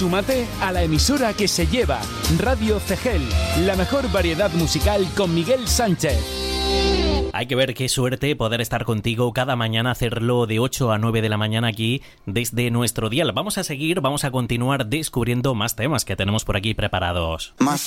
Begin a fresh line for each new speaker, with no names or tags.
Súmate a la emisora que se lleva Radio Cegel, la mejor variedad musical con Miguel Sánchez.
Hay que ver qué suerte poder estar contigo cada mañana, hacerlo de 8 a 9 de la mañana aquí desde nuestro dial. Vamos a continuar descubriendo más temas que tenemos por aquí preparados.